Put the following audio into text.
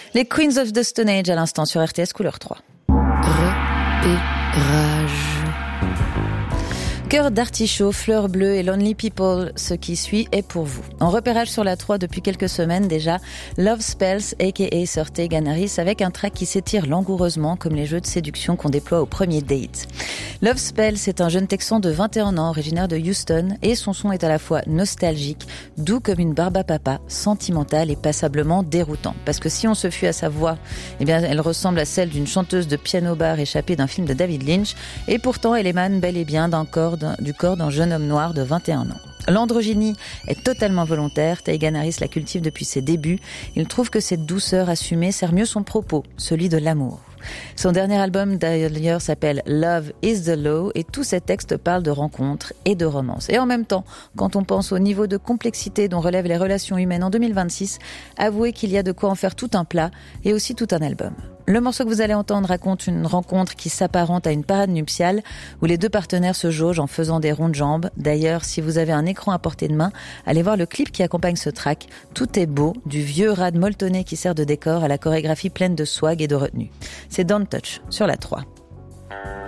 Les Queens of the Stone Age à l'instant sur RTS Couleur 3. Repérage. Cœur d'artichaut, fleurs bleues et Lonely People, ce qui suit est pour vous. En repérage sur la 3 depuis quelques semaines déjà, Love Spells, a.k.a. Sir Tegan Harris, avec un track qui s'étire langoureusement comme les jeux de séduction qu'on déploie au premier date. Love Spells, c'est un jeune Texan de 21 ans, originaire de Houston, et son son est à la fois nostalgique, doux comme une barbe à papa, sentimental et passablement déroutant. Parce que si on se fie à sa voix, eh bien, elle ressemble à celle d'une chanteuse de piano-bar échappée d'un film de David Lynch, et pourtant elle émane bel et bien du corps d'un jeune homme noir de 21 ans. L'androgynie est totalement volontaire, Tegan Harris la cultive depuis ses débuts. Il trouve que cette douceur assumée sert mieux son propos, celui de l'amour. Son dernier album d'ailleurs s'appelle Love is the Law et tous ses textes parlent de rencontres et de romance. Et en même temps, quand on pense au niveau de complexité dont relèvent les relations humaines en 2026, avouez qu'il y a de quoi en faire tout un plat et aussi tout un album. Le morceau que vous allez entendre raconte une rencontre qui s'apparente à une parade nuptiale où les deux partenaires se jaugent en faisant des ronds de jambes. D'ailleurs, si vous avez un écran à portée de main, allez voir le clip qui accompagne ce track. Tout est beau, du vieux rad molletonné qui sert de décor à la chorégraphie pleine de swag et de retenue. C'est Don't Touch sur la 3.